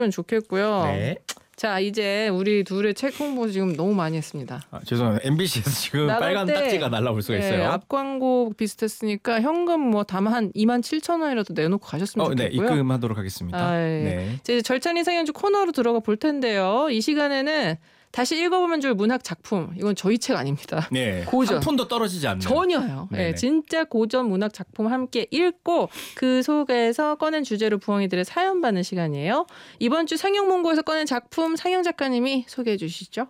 좋겠고요. 네. 자, 이제 우리 둘의 책 홍보 지금 너무 많이 했습니다. 죄송합니다. MBC에서 지금 나갈 빨간 때, 딱지가 날라올 수가 있어요. 앞 광고 비슷했으니까 현금 뭐 다만 한 27,000원이라도 내놓고 가셨으면 네, 좋겠고요. 입금하도록 하겠습니다. 네. 이제 절찬 이상현주 코너로 들어가 볼 텐데요. 이 시간에는 다시 읽어보면 좋을 문학 작품. 이건 저희 책 아닙니다. 네. 고전. 한 푼도 떨어지지 않는. 전혀요. 네, 진짜 고전 문학 작품 함께 읽고 그 속에서 꺼낸 주제로 부엉이들의 사연 받는 시간이에요. 이번 주 상영문고에서 꺼낸 작품 상영 작가님이 소개해 주시죠.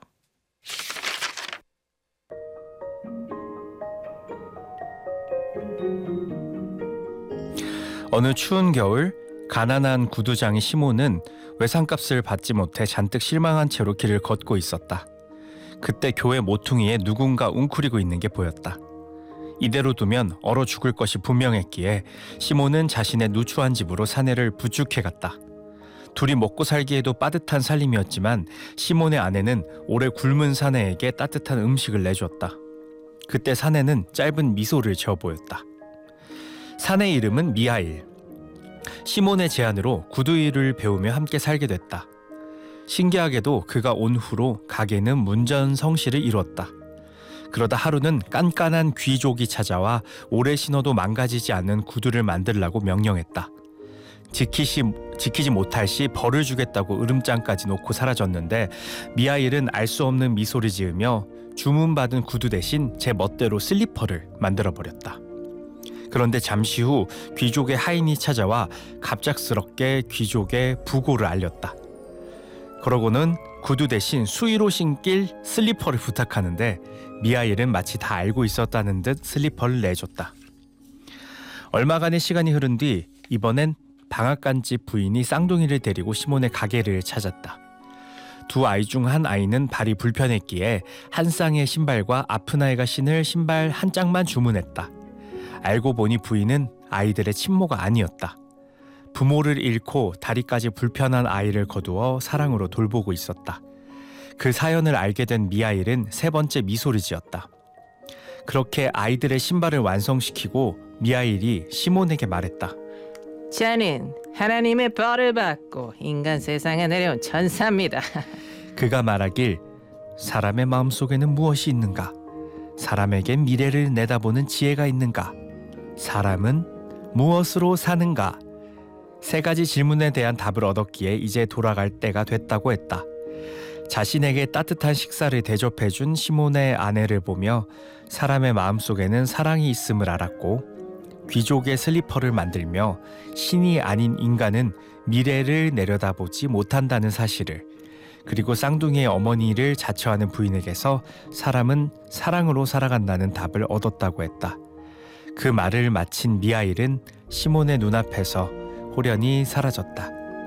어느 추운 겨울 가난한 구두장이 시몬은 외상값을 받지 못해 잔뜩 실망한 채로 길을 걷고 있었다. 그때 교회 모퉁이에 누군가 웅크리고 있는 게 보였다. 이대로 두면 얼어 죽을 것이 분명했기에 시몬은 자신의 누추한 집으로 사내를 부축해 갔다. 둘이 먹고 살기에도 빠듯한 살림이었지만 시몬의 아내는 오래 굶은 사내에게 따뜻한 음식을 내주었다. 그때 사내는 짧은 미소를 지어 보였다. 사내 이름은 미하일. 시몬의 제안으로 구두일을 배우며 함께 살게 됐다. 신기하게도 그가 온 후로 가게는 문전성시를 이루었다. 그러다 하루는 깐깐한 귀족이 찾아와 오래 신어도 망가지지 않는 구두를 만들라고 명령했다. 지키지 못할 시 벌을 주겠다고 으름장까지 놓고 사라졌는데 미하일은 알 수 없는 미소를 지으며 주문받은 구두 대신 제 멋대로 슬리퍼를 만들어버렸다. 그런데 잠시 후 귀족의 하인이 찾아와 갑작스럽게 귀족의 부고를 알렸다. 그러고는 구두 대신 수의로 신길 슬리퍼를 부탁하는데 미하일은 마치 다 알고 있었다는 듯 슬리퍼를 내줬다. 얼마간의 시간이 흐른 뒤 이번엔 방앗간집 부인이 쌍둥이를 데리고 시몬의 가게를 찾았다. 두 아이 중 한 아이는 발이 불편했기에 한 쌍의 신발과 아픈 아이가 신을 신발 한 짝만 주문했다. 알고 보니 부인은 아이들의 친모가 아니었다. 부모를 잃고 다리까지 불편한 아이를 거두어 사랑으로 돌보고 있었다. 그 사연을 알게 된 미하일은 세 번째 미소를 지었다. 그렇게 아이들의 신발을 완성시키고 미하일이 시몬에게 말했다. 저는 하나님의 벌을 받고 인간 세상에 내려온 천사입니다. 그가 말하길 사람의 마음속에는 무엇이 있는가? 사람에겐 미래를 내다보는 지혜가 있는가? 사람은 무엇으로 사는가? 세 가지 질문에 대한 답을 얻었기에 이제 돌아갈 때가 됐다고 했다. 자신에게 따뜻한 식사를 대접해준 시몬의 아내를 보며 사람의 마음속에는 사랑이 있음을 알았고 귀족의 슬리퍼를 만들며 신이 아닌 인간은 미래를 내려다보지 못한다는 사실을, 그리고 쌍둥이의 어머니를 자처하는 부인에게서 사람은 사랑으로 살아간다는 답을 얻었다고 했다. 그 말을 마친 미하일은 시몬의 눈앞에서 호련히 사라졌다.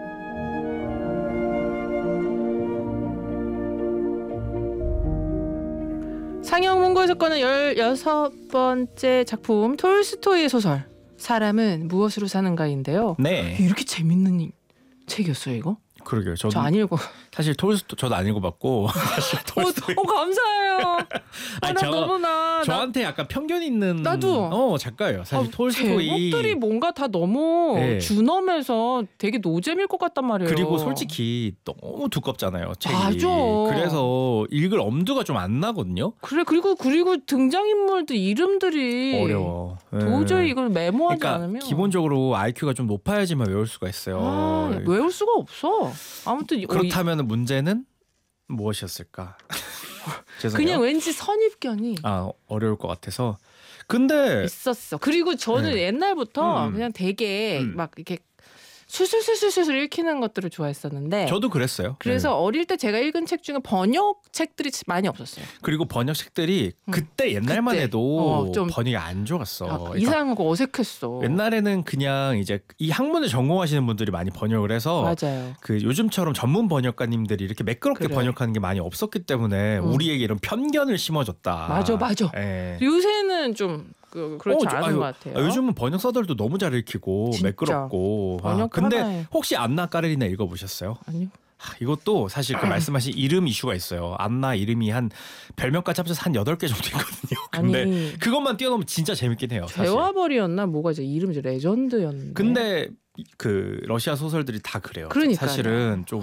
상영문고에서 꺼낸 16번째 작품 톨스토이의 소설 사람은 무엇으로 사는가인데요. 네. 이렇게 재밌는 책이었어요 이거? 그러게요. 저 안 읽어. 사실 저도 안 읽어봤고. 사실 감사해요. 아니, 저한테 약간 편견 있는 나도 작가예요. 사실 톨스토이 제목들이 뭔가 다 너무 준엄해서 되게 노잼일 것 같단 말이에요. 그리고 솔직히 너무 두껍잖아요, 책이. 맞아. 그래서 읽을 엄두가 좀 안 나거든요. 그래 그리고 등장인물들 이름들이 어려워. 도저히 이걸 메모하지 그러니까 않으면 기본적으로 IQ가 좀 높아야지만 외울 수가 있어요. 외울 수가 없어. 아무튼 그렇다면 문제는 무엇이었을까? 죄송해요. 그냥 왠지 선입견이 어려울 것 같아서. 근데 있었어. 그리고 저는 옛날부터 그냥 되게 막 이렇게 술술술술술 읽히는 것들을 좋아했었는데 저도 그랬어요. 그래서 어릴 때 제가 읽은 책 중에 번역 책들이 많이 없었어요. 그리고 번역 책들이 그때 옛날만 해도 좀 번역이 안 좋았어. 그러니까 이상하고 어색했어. 옛날에는 그냥 이제 이 학문을 전공하시는 분들이 많이 번역을 해서 맞아요. 그 요즘처럼 전문 번역가님들이 이렇게 매끄럽게 번역하는 게 많이 없었기 때문에 우리에게 이런 편견을 심어줬다. 맞아. 예. 요새는 좀 그렇지 않은 것 같아요. 요즘은 번역 서들도 너무 잘 읽히고 진짜. 매끄럽고. 번역 근데 하나에. 혹시 안나 까레리나 읽어보셨어요? 아니요. 이것도 사실 그 말씀하신 이름 이슈가 있어요. 안나 이름이 한 별명까지 합쳐서 한 8개 정도 있거든요. 근데 아니 그것만 뛰어넘으면 진짜 재밌긴 해요. 사실. 재화벌이었나 뭐가 이제 이름이 레전드였는데. 근데 그 러시아 소설들이 다 그래요. 그러니까요. 사실은 좀